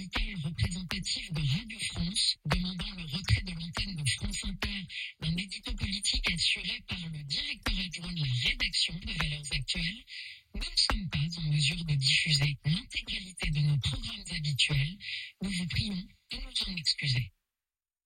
syndicale représentative de Radio France, demandant le retrait de l'antenne de France Inter d'un édito politique assuré par le directeur adjoint de la rédaction de Valeurs Actuelles, nous ne sommes pas en mesure de diffuser l'intégralité de nos programmes habituels. Nous vous prions de nous en excuser.